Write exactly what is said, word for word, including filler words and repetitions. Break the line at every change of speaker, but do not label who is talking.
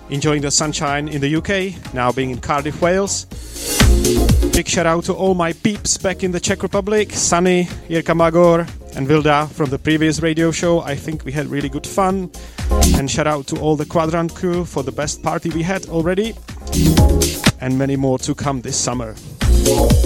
enjoying the sunshine in the U K, now being in Cardiff, Wales. Big shout out to all my peeps back in the Czech Republic, Sunny, Jirka Magor and Vilda from the previous radio show. I think we had really good fun. And shout out to all the Quadrant crew for the best party we had already. And many more to come this summer.